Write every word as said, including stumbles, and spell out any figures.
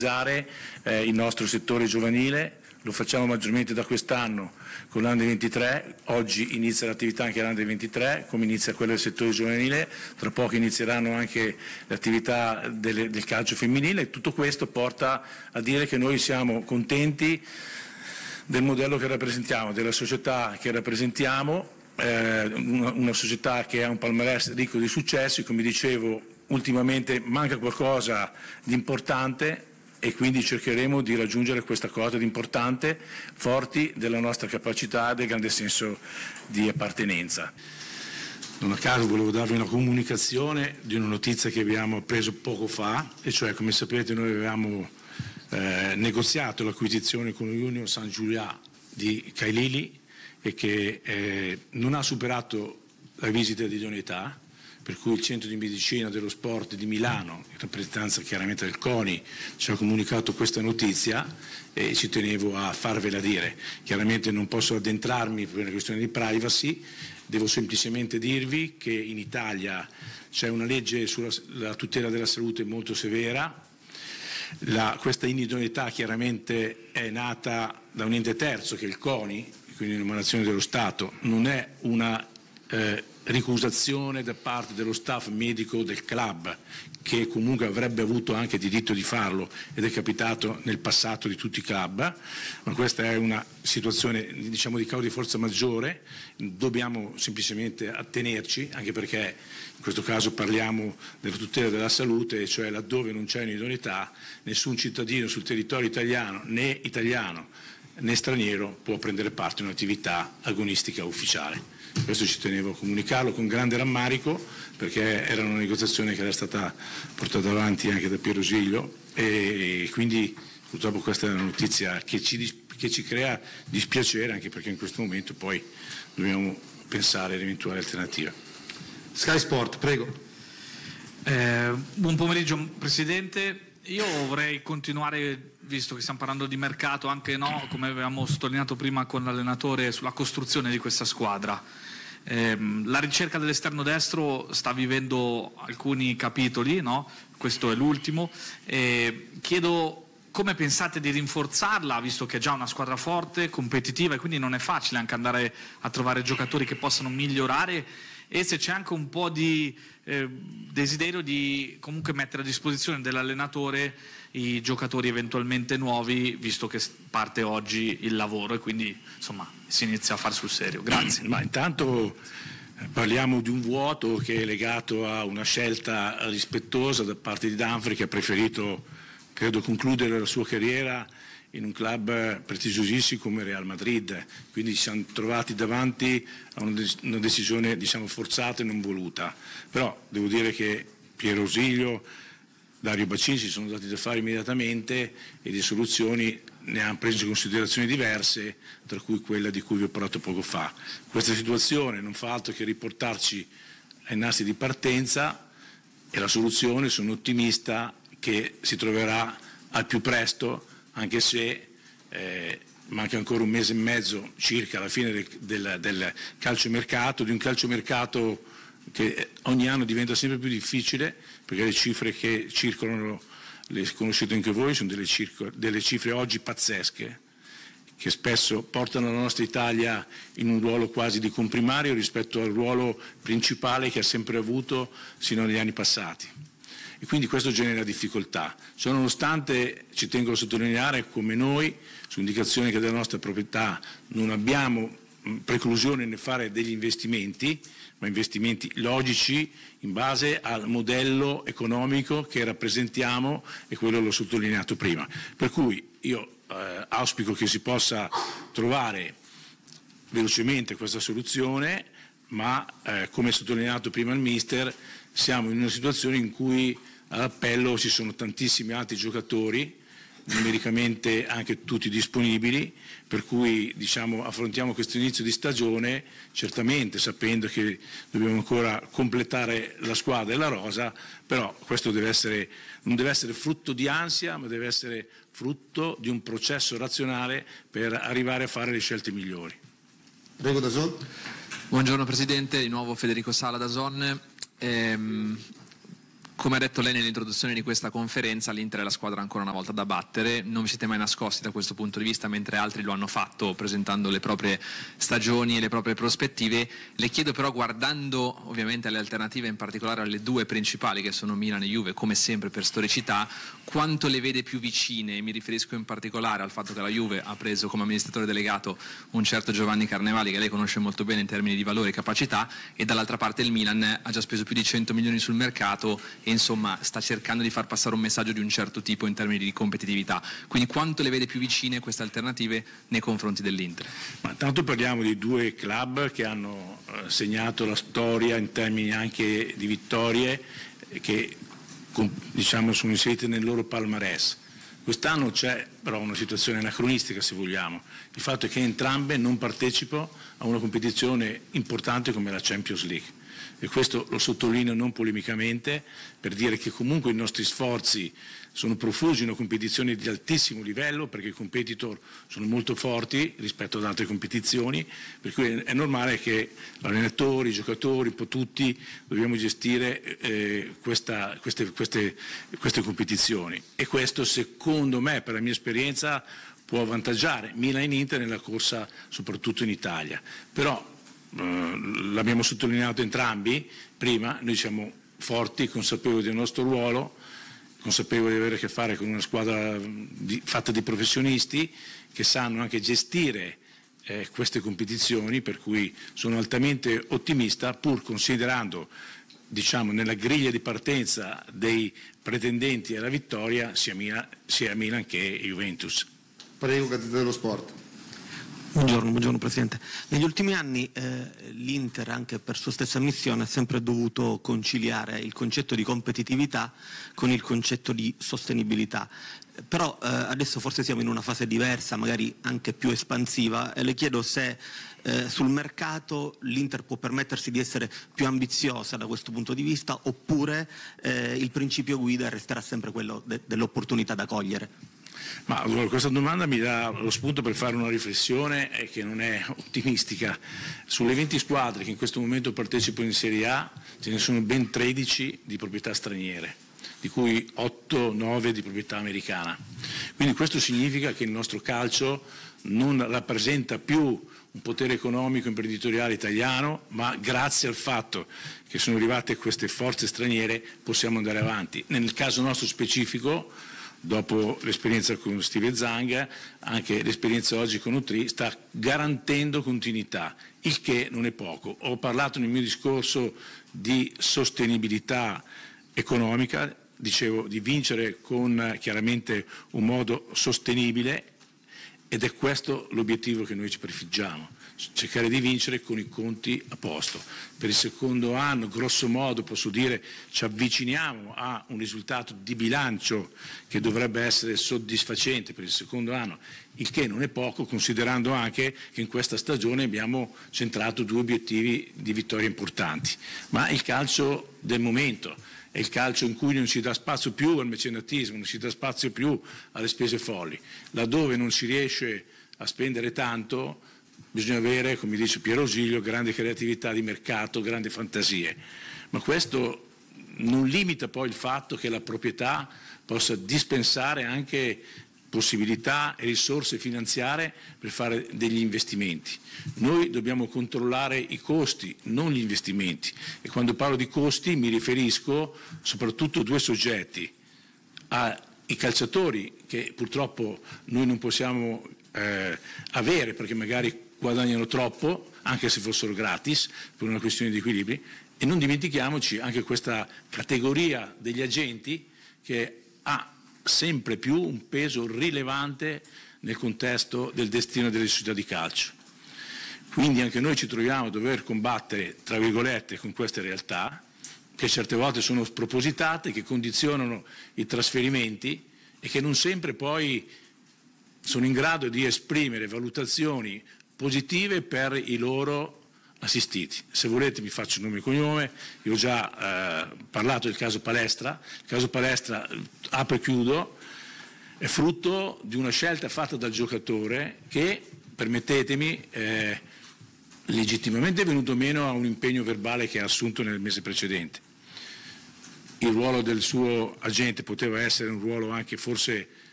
Eh, il nostro settore giovanile, lo facciamo maggiormente da quest'anno con l'Under ventitré, oggi inizia l'attività anche l'Under ventitré, come inizia quella del settore giovanile, tra poco inizieranno anche le attività delle, del calcio femminile, e tutto questo porta a dire che noi siamo contenti del modello che rappresentiamo, della società che rappresentiamo, eh, una, una società che ha un palmarès ricco di successi, come dicevo ultimamente manca qualcosa di importante, e quindi cercheremo di raggiungere questa cosa di importante, forti della nostra capacità e del grande senso di appartenenza. Non a caso volevo darvi una comunicazione di una notizia che abbiamo appreso poco fa, e cioè, come sapete, noi avevamo eh, negoziato l'acquisizione con l'Union Saint-Julian di Cailili, e che eh, non ha superato la visita di idoneità, per cui il Centro di Medicina dello Sport di Milano, in rappresentanza chiaramente del CONI, ci ha comunicato questa notizia e ci tenevo a farvela dire. Chiaramente non posso addentrarmi per una questione di privacy, devo semplicemente dirvi che in Italia c'è una legge sulla tutela della salute molto severa. La, questa inidoneità chiaramente è nata da un ente terzo che è il CONI, quindi un'emanazione dello Stato, non è una eh, ricusazione da parte dello staff medico del club, che comunque avrebbe avuto anche diritto di farlo, ed è capitato nel passato di tutti i club, ma questa è una situazione, diciamo, di causa di forza maggiore, dobbiamo semplicemente attenerci, anche perché in questo caso parliamo della tutela della salute, cioè laddove non c'è un'idoneità nessun cittadino sul territorio italiano, né italiano né straniero, può prendere parte a un'attività agonistica ufficiale. Questo ci tenevo a comunicarlo con grande rammarico, perché era una negoziazione che era stata portata avanti anche da Piero Giglio, e quindi purtroppo questa è una notizia che ci, che ci crea dispiacere, anche perché in questo momento poi dobbiamo pensare ad eventuali alternative. Sky Sport, prego. Eh, buon pomeriggio Presidente. Io vorrei continuare, visto che stiamo parlando di mercato, anche no, come avevamo sottolineato prima con l'allenatore, sulla costruzione di questa squadra. Eh, la ricerca dell'esterno destro sta vivendo alcuni capitoli, no? Questo è l'ultimo. Eh, chiedo come pensate di rinforzarla, visto che è già una squadra forte, competitiva, e quindi non è facile anche andare a trovare giocatori che possano migliorare, e se c'è anche un po' di eh, desiderio di comunque mettere a disposizione dell'allenatore i giocatori eventualmente nuovi, visto che parte oggi il lavoro e quindi insomma si inizia a fare sul serio. Grazie. Ma intanto parliamo di un vuoto che è legato a una scelta rispettosa da parte di Danfri, che ha preferito, credo, concludere la sua carriera in un club prestigiosissimo come Real Madrid, quindi ci siamo trovati davanti a una decisione, diciamo, forzata e non voluta. Però devo dire che Piero Giglio, Dario Bacini si sono dati da fare immediatamente, e di soluzioni ne hanno preso in considerazione diverse, tra cui quella di cui vi ho parlato poco fa. Questa situazione non fa altro che riportarci ai nastri di partenza, e la soluzione, sono ottimista, che si troverà al più presto, anche se eh, manca ancora un mese e mezzo circa alla fine del, del, del calciomercato, di un calciomercato che ogni anno diventa sempre più difficile, perché le cifre che circolano, le conoscete anche voi, sono delle, circo, delle cifre oggi pazzesche, che spesso portano la nostra Italia in un ruolo quasi di comprimario rispetto al ruolo principale che ha sempre avuto sino agli anni passati. E quindi questo genera difficoltà. Ciò nonostante, ci tengo a sottolineare come noi, su indicazione che della nostra proprietà, non abbiamo preclusione nel fare degli investimenti, ma investimenti logici in base al modello economico che rappresentiamo, e quello l'ho sottolineato prima. Per cui io eh, auspico che si possa trovare velocemente questa soluzione, ma eh, come sottolineato prima il mister, siamo in una situazione in cui all'appello ci sono tantissimi altri giocatori, numericamente anche tutti disponibili, per cui, diciamo, affrontiamo questo inizio di stagione certamente sapendo che dobbiamo ancora completare la squadra e la rosa, però questo deve essere, non deve essere frutto di ansia, ma deve essere frutto di un processo razionale per arrivare a fare le scelte migliori. Prego, Dazon. Buongiorno Presidente, di nuovo Federico Sala, Dazon. Ehm, Come ha detto lei nell'introduzione di questa conferenza, l'Inter è la squadra ancora una volta da battere, non vi siete mai nascosti da questo punto di vista, mentre altri lo hanno fatto presentando le proprie stagioni e le proprie prospettive. Le chiedo però, guardando ovviamente alle alternative, in particolare alle due principali che sono Milan e Juve, come sempre per storicità, quanto le vede più vicine? Mi riferisco in particolare al fatto che la Juve ha preso come amministratore delegato un certo Giovanni Carnevali, che lei conosce molto bene in termini di valore e capacità, e dall'altra parte il Milan ha già speso più di cento milioni sul mercato e insomma sta cercando di far passare un messaggio di un certo tipo in termini di competitività. Quindi quanto le vede più vicine queste alternative nei confronti dell'Inter? Ma tanto parliamo di due club che hanno eh, segnato la storia in termini anche di vittorie, che diciamo sono inserite nel loro palmarès. Quest'anno c'è però una situazione anacronistica, se vogliamo. Il fatto è che entrambe non partecipano a una competizione importante come la Champions League. E questo lo sottolineo non polemicamente, per dire che comunque i nostri sforzi sono profusi in una competizione di altissimo livello, perché i competitor sono molto forti rispetto ad altre competizioni, per cui è normale che allenatori, i giocatori, un po' tutti dobbiamo gestire eh, questa, queste, queste, queste competizioni. E questo, secondo me, per la mia esperienza, può avvantaggiare Milan e Inter nella corsa soprattutto in Italia. Però Uh, l'abbiamo sottolineato entrambi prima, noi siamo forti, consapevoli del nostro ruolo, consapevoli di avere a che fare con una squadra di, fatta di professionisti che sanno anche gestire eh, queste competizioni, per cui sono altamente ottimista, pur considerando, diciamo, nella griglia di partenza dei pretendenti alla vittoria sia Milan, sia Milan che Juventus. Prego, Gazzetta dello Sport. Buongiorno, buongiorno Presidente. Negli ultimi anni eh, l'Inter, anche per sua stessa ammissione, ha sempre dovuto conciliare il concetto di competitività con il concetto di sostenibilità. Però eh, adesso forse siamo in una fase diversa, magari anche più espansiva, e le chiedo se eh, sul mercato l'Inter può permettersi di essere più ambiziosa da questo punto di vista, oppure eh, il principio guida resterà sempre quello de- dell'opportunità da cogliere. Ma allora, questa domanda mi dà lo spunto per fare una riflessione eh, che non è ottimistica. Sulle venti squadre che in questo momento partecipano in Serie A ce ne sono ben tredici di proprietà straniere, di cui otto nove di proprietà americana. Quindi questo significa che il nostro calcio non rappresenta più un potere economico imprenditoriale italiano, ma grazie al fatto che sono arrivate queste forze straniere possiamo andare avanti. Nel caso nostro specifico, dopo l'esperienza con Steve Zang, anche l'esperienza oggi con Utri sta garantendo continuità, il che non è poco. Ho parlato nel mio discorso di sostenibilità economica, dicevo di vincere con chiaramente un modo sostenibile, ed è questo l'obiettivo che noi ci prefiggiamo, cercare di vincere con i conti a posto. Per il secondo anno, grosso modo, posso dire, ci avviciniamo a un risultato di bilancio che dovrebbe essere soddisfacente per il secondo anno, il che non è poco, considerando anche che in questa stagione abbiamo centrato due obiettivi di vittoria importanti. Ma il calcio del momento è il calcio in cui non si dà spazio più al mecenatismo, non si dà spazio più alle spese folli. Laddove non si riesce a spendere tanto, bisogna avere, come dice Piero Ausilio, grande creatività di mercato, grandi fantasie. Ma questo non limita poi il fatto che la proprietà possa dispensare anche possibilità e risorse finanziarie per fare degli investimenti. Noi dobbiamo controllare i costi, non gli investimenti, e quando parlo di costi mi riferisco soprattutto a due soggetti: ai calciatori, che purtroppo noi non possiamo eh, avere perché magari guadagnano troppo, anche se fossero gratis, per una questione di equilibri, e non dimentichiamoci anche questa categoria degli agenti che ha sempre più un peso rilevante nel contesto del destino delle società di calcio. Quindi anche noi ci troviamo a dover combattere, tra virgolette, con queste realtà che certe volte sono spropositate, che condizionano i trasferimenti e che non sempre poi sono in grado di esprimere valutazioni positive per i loro assistiti. Se volete mi faccio nome e cognome, io ho già eh, parlato del caso Palestra. Il caso Palestra, apro e chiudo, è frutto di una scelta fatta dal giocatore che, permettetemi, eh, legittimamente è venuto meno a un impegno verbale che ha assunto nel mese precedente. il ruolo del suo agente poteva essere un ruolo anche forse